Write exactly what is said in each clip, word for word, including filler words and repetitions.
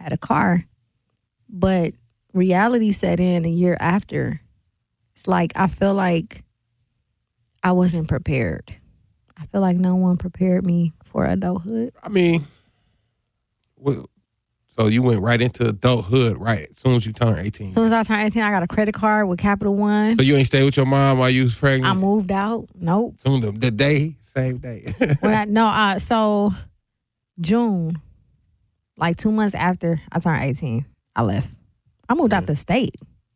had a car. But reality set in a year after. It's like I feel like I wasn't prepared. I feel like no one prepared me for adulthood. I mean, well, so you went right into adulthood, right? As soon as you turned eighteen. As soon as I turned eighteen, I got a credit card with Capital One. So you ain't stayed with your mom while you was pregnant? I moved out. Nope. Soon the, the day, same day. when I no, uh, so June, like two months after I turned eighteen, I left. I moved yeah. out the state.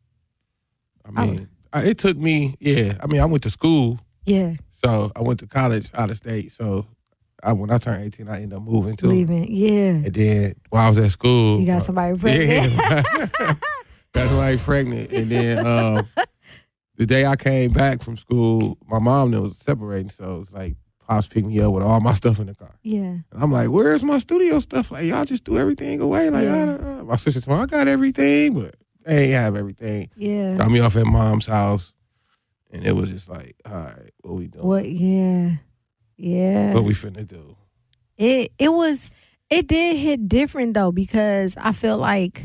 I mean, oh. I, it took me. Yeah, I mean, I went to school. Yeah. So I went to college out of state. So I, when I turned eighteen, I ended up moving too. Leaving, yeah. And then while I was at school, you got somebody pregnant. Yeah, got somebody pregnant. And then um, the day I came back from school, my mom then was separating, so it was like pops picked me up with all my stuff in the car. Yeah. And I'm like, "Where's my studio stuff? Like y'all just threw everything away." Like yeah. I, uh, my sister told me, "I got everything, but they ain't have everything." Yeah. Got me off at mom's house. And it was just like, all right, what we doing? What? Yeah, yeah. What we finna do? It it was it did hit different though, because I feel like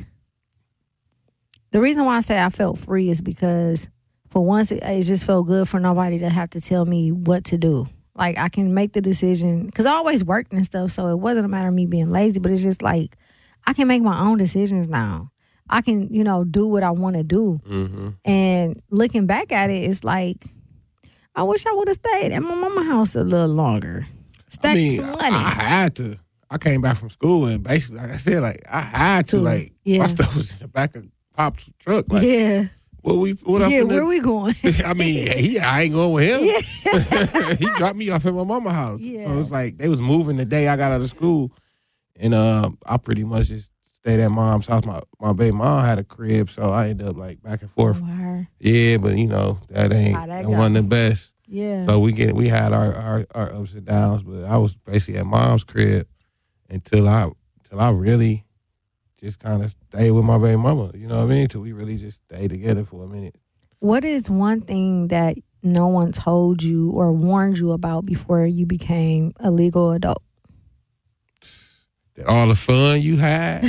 the reason why I say I felt free is because for once it, it just felt good for nobody to have to tell me what to do. Like I can make the decision because I always worked and stuff, so it wasn't a matter of me being lazy, but it's just like I can make my own decisions now. I can, you know, do what I want to do. Mm-hmm. And looking back at it, it's like, I wish I would have stayed at my mama's house a little longer. Stacked I mean, some money. I, I had to. I came back from school and basically, like I said, like I had to. To, like yeah. my stuff was in the back of Pop's truck. Like, yeah. What we? What yeah. I'm finna, Where we going? I mean, he, I ain't going with him. Yeah. He dropped me off at my mama's house. Yeah. So it's like they was moving the day I got out of school, and uh, I pretty much just stayed at mom's house. My my baby mom had a crib, so I ended up like back and forth. Wow. Yeah, but you know that ain't How that that wasn't the go? best. Yeah. So we get we had our, our, our ups and downs, but I was basically at mom's crib until I until I really just kind of stayed with my baby mama. You know what I mean? Till we really just stayed together for a minute. What is one thing that no one told you or warned you about before you became a legal adult? That all the fun you had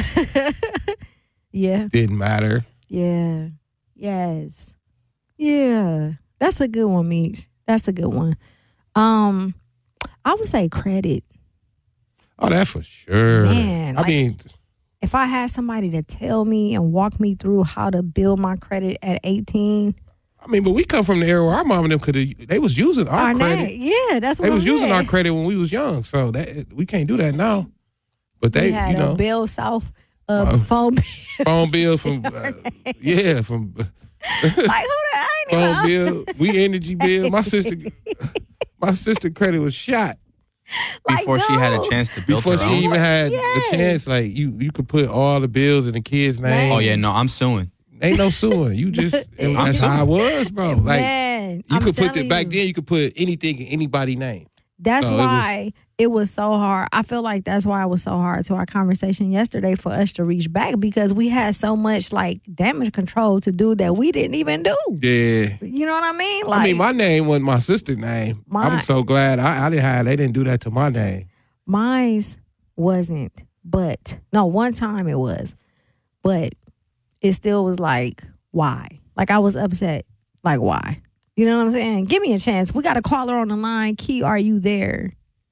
Yeah. didn't matter. Yeah. Yes. Yeah. That's a good one, Meech. That's a good one. Um, I would say credit. Oh, that for sure. Man, I like, mean, if I had somebody to tell me and walk me through how to build my credit at eighteen. I mean, but we come from the era where our mom and them could have. They was using our, Our credit. name. Yeah, that's what They I'm was using saying. our credit when we was young, so that we can't do that now. But they, we had you know, a Bill South uh, Uh, phone bill. phone bill from uh, yeah from Like who the I ain't phone even bill, we energy bill. My sister, my sister credit was shot like, Before she had a no. chance to build before her she own. even had Yes. the chance. Like you, you could put all the bills in the kid's name. Oh yeah, no, I'm suing. Ain't no suing. You just and I'm that's how it was, bro. Like Man, you I'm could put the telling back you. then. You could put anything in anybody's name. That's So it was- why it was so hard. I feel like that's why it was so hard to our conversation yesterday for us to reach back because we had so much like damage control to do that we didn't even do. Yeah. You know what I mean? Like I mean, my name wasn't my sister's name. Mine- I'm so glad I, I didn't have. They didn't do that to my name. mine's wasn't, but no, one time it was, but it still was like, why? Like I was upset. Like why? You know what I'm saying? Give me a chance. We got a caller on the line. Key, are you there?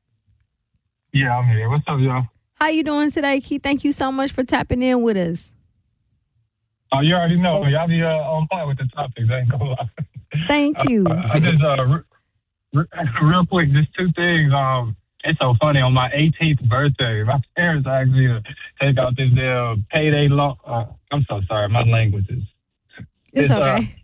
Yeah, I'm here. What's up, y'all? How you doing today, Key? Thank you so much for tapping in with us. Oh, you already know. Y'all be uh, on point with the topics. I ain't gonna lie. Thank you. Uh, I just uh, re- re- real quick, just two things. Um, it's so funny. On my eighteenth birthday, my parents asked me to take out this uh, payday loan. Uh, I'm so sorry. My language is. It's It's, uh, okay.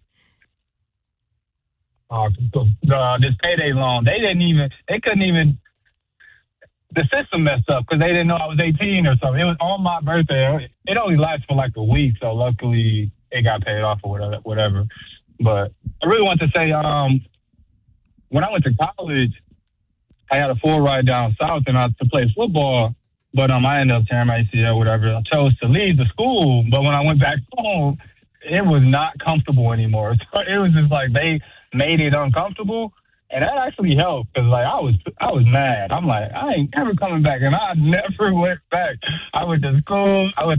Uh, uh, this payday loan. They didn't even. They couldn't even. The system messed up because they didn't know I was eighteen or something. It was on my birthday. It only lasted for like a week, so luckily it got paid off or whatever. whatever. But I really want to say, um, when I went to college, I had a full ride down south and I to play football. But um, I ended up tearing my A C L, whatever. I chose to leave the school, but when I went back home, it was not comfortable anymore. So it was just like they made it uncomfortable. And that actually helped because, like, I was I was mad. I'm like, I ain't never coming back. And I never went back. I went to school. I went